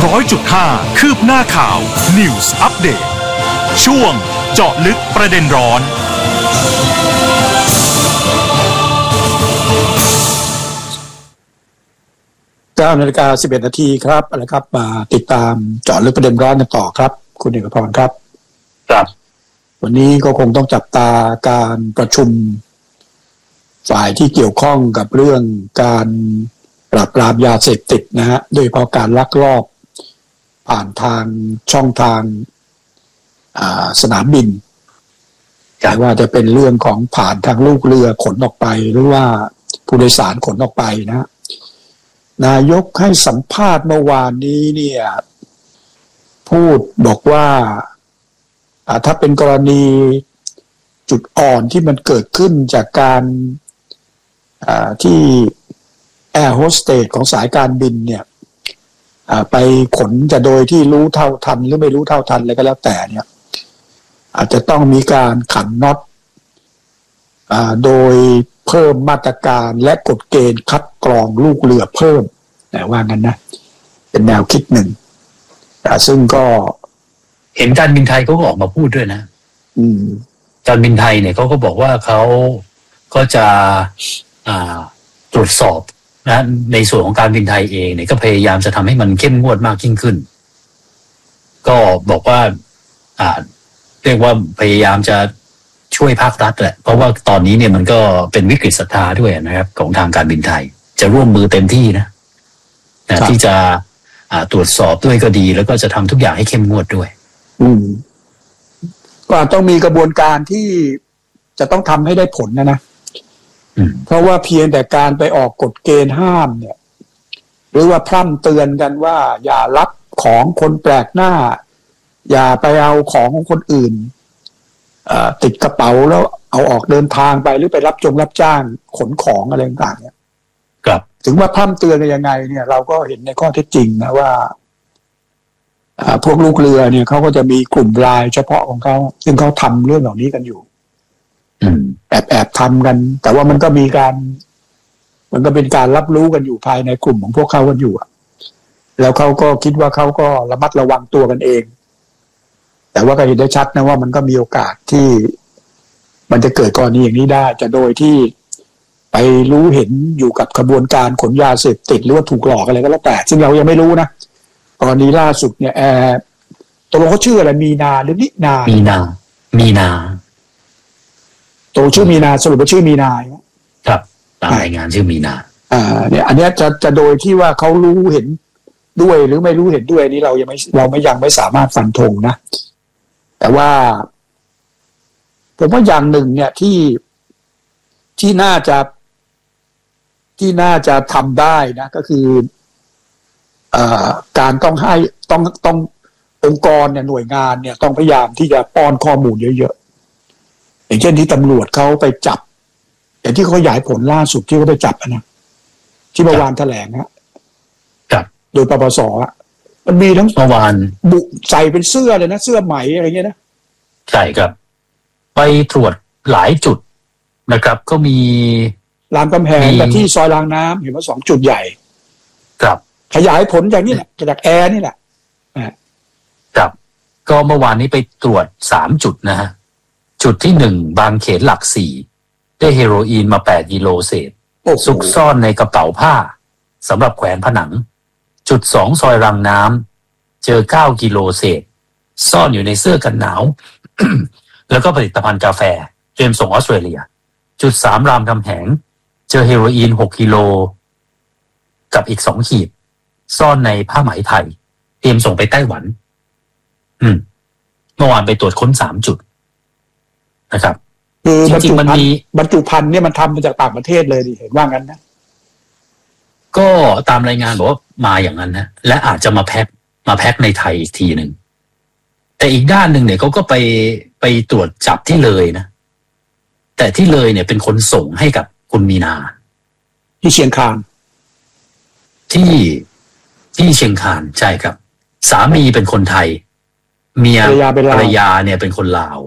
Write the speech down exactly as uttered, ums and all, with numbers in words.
ร้อยจุดห้า คืบหน้าข่าว News Update ช่วงเจาะลึกประเด็นร้อนเก้านาฬิกาสิบเอ็ดนาทีครับนะครับมาติดตามเจาะลึกประเด็นร้อนกันต่อครับคุณเอกพรครับครับวันนี้ก็คงต้องจับตาการประชุมฝ่ายที่เกี่ยวข้องกับเรื่องการปราบปรามยาเสพติดนะฮะโดยเฉพาะการลักลอบผ่านทางช่องทางสนามบินแต่ว่าจะเป็นเรื่องของผ่านทางลูกเรือขนออกไปหรือว่าผู้โดยสารขนออกไปนะนายกให้สัมภาษณ์เมื่อวานนี้เนี่ยพูดบอกว่าถ้าเป็นกรณีจุดอ่อนที่มันเกิดขึ้นจากการที่แอร์โฮสเตสของสายการบินเนี่ยไปขนจะโดยที่รู้เท่าทันหรือไม่รู้เท่าทันอะไรก็แล้วแต่เนี่ยอาจจะต้องมีการขันน็อตโดยเพิ่มมาตรการและกฎเกณฑ์คัดกรองลูกเรือเพิ่มแต่ว่างั้นนะเป็นแนวคิดหนึ่งแต่ซึ่งก็เห็นการบินไทยเขาก็ออกมาพูดด้วยนะอืมการบินไทยเนี่ยเขาก็บอกว่าเขาก็จะอ่าตรวจสอบนะในส่วนของการบินไทยเองเนี่ยก็พยายามจะทำให้มันเข้มงวดมากยิ่งขึ้นก็บอกว่าอ่าเรียกว่าพยายามจะช่วยภาครัฐแหละเพราะว่าตอนนี้เนี่ยมันก็เป็นวิกฤตศรัทธาด้วยนะครับของทางการบินไทยจะร่วมมือเต็มที่นะนะที่จะอ่าตรวจสอบด้วยก็ดีแล้วก็จะทำทุกอย่างให้เข้มงวดด้วยอืมก็ต้องมีกระบวนการที่จะต้องทำให้ได้ผลนะนะเพราะว่าเพียงแต่การไปออกกฎเกณฑ์ห้ามเนี่ยหรือว่าพร่ำเตือนกันว่าอย่ารับของคนแปลกหน้าอย่าไปเอาของของคนอื่นติดกระเป๋าแล้วเอาออกเดินทางไปหรือไปรับจงรับจ้างขนของอะไรต่างๆเนี่ยครับถึงว่าพร่ำเตือนกันยังไงเนี่ยเราก็เห็นในข้อเท็จจริงนะว่าพวกลูกเรือเนี่ยเขาก็จะมีกลุ่มไลน์เฉพาะของเขาซึ่งเขาทำเรื่องเหล่านี้กันอยู่แอบแอบทำกันแต่ว่ามันก็มีการมันก็เป็นการรับรู้กันอยู่ภายในกลุ่มของพวกเขากันอยู่แล้วเขาก็คิดว่าเขาก็ระมัดระวังตัวกันเองแต่ว่าก็เห็นได้ชัดนะว่ามันก็มีโอกาสที่มันจะเกิดกรณีอย่างนี้ได้จะโดยที่ไปรู้เห็นอยู่กับกระบวนการขนยาเสพติดหรือว่าถูกหลอกอะไรก็แล้วแต่ซึ่งเรายังไม่รู้นะกรณีล่าสุดเนี่ยแอร์ตกลงเขาชื่ออะไรมีนาหรือนินามีนามีนาตัวชื่อมีนาสรุปว่าชื่อมีนาครับตามรายงานชื่อมีนาอ่าเนี่ยอันนี้จะจะโดยที่ว่าเขารู้เห็นด้วยหรือไม่รู้เห็นด้วยนี่เรายังไม่เราไม่ยังไม่สามารถฟันธงนะแต่ว่าผมว่าอย่างหนึ่งเนี่ยที่ที่น่าจะที่น่าจะทำได้นะก็คือเอ่อการต้องให้ต้องต้ององค์กรเนี่ยหน่วยงานเนี่ยต้องพยายามที่จะป้อนข้อมูลเยอะๆอย่างเช่นที่ตำรวจเขาไปจับอย่างที่เขาขยายผลล่าสุดที่เขาไปจับนะที่เมื่อวานแถลงนะครับโดยปปสอ่ะมันมีทั้งเมื่อวานบุใส่เป็นเสื้อเลยนะเสื้อไหมอะไรเงี้ยนะใช่ครับไปตรวจหลายจุดนะครับก็มีรามคำแหงกับที่ซอยรางน้ำเห็นว่าสองจุดใหญ่ครับขยายผลจากนี่แหละจากแอร์นี่แหละครับก็เมื่อวานนี้ไปตรวจสามจุดนะฮะจุดที่หนึ่งบางเขนหลักสี่ได้เฮโรอีนมาแปดกิโลเศษซุกซ่อนในกระเป๋าผ้าสำหรับแขวนผนังจุดสองซอยรังน้ำเจอเก้ากิโลเศษซ่อนอยู่ในเสื้อกันหนาว แล้วก็ผลิตภัณฑ์กาแฟเตรียมส่งออสเตรเลียจุดสามรามคำแหงเจอเฮโรอีนหกกิโลกับอีกสองขีดซ่อนในผ้าไหมไทยเตรียมส่งไปไต้หวันอืมเมื่อวานไปตรวจค้นสามจุดนะครับคือบรรจุภัณฑ์บรรจุภัณฑ์เนี่ยมันทำมาจากต่างประเทศเลยดิเห็นว่างั้นนะก็ตามรายงานบอกว่ามาอย่างนั้นนะและอาจจะมาแพ็คมาแพ็คในไทยอีกทีหนึ่งแต่อีกด้านหนึ่งเนี่ยเขาก็ไปไปตรวจจับที่เลยนะแต่ที่เลยเนี่ยเป็นคนส่งให้กับคุณมีนาที่เชียงคานที่ที่เชียงคานใช่ครับสามีเป็นคนไทยเมียภรรยาเนี่ยเป็นคนลาว